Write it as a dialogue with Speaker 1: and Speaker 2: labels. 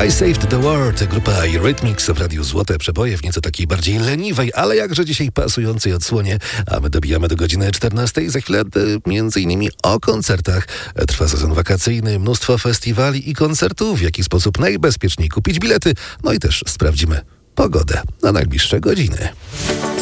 Speaker 1: I Saved the World, grupa Eurythmics w Radiu Złote Przeboje w nieco takiej bardziej leniwej, ale jakże dzisiaj pasującej odsłonie, a my dobijamy do godziny 14. Za chwilę między innymi o koncertach. Trwa sezon wakacyjny, mnóstwo festiwali i koncertów, w jaki sposób najbezpieczniej kupić bilety, no i też sprawdzimy pogodę na najbliższe godziny.